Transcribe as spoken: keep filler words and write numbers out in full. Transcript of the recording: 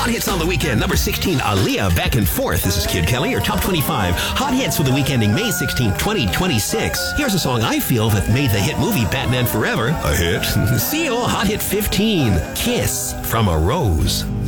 Hot Hits on the Weekend, number sixteen, Aaliyah, Back and Forth. This is Kid Kelly, your top twenty-five Hot Hits for the week ending May sixteenth, twenty twenty-six. Here's a song I feel that made the hit movie Batman Forever a hit. C O Hot Hit fifteen, Kiss from a Rose.